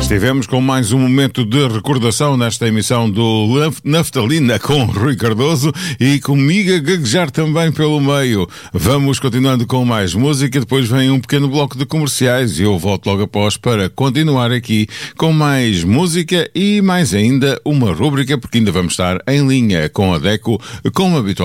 Estivemos com mais um momento de recordação nesta emissão do Naftalina com Rui Cardoso e comigo a gaguejar também pelo meio. Vamos continuando com mais música, depois vem um pequeno bloco de comerciais e eu volto logo após para continuar aqui com mais música e mais ainda uma rúbrica, porque ainda vamos estar em linha com a DECO, como habitualmente.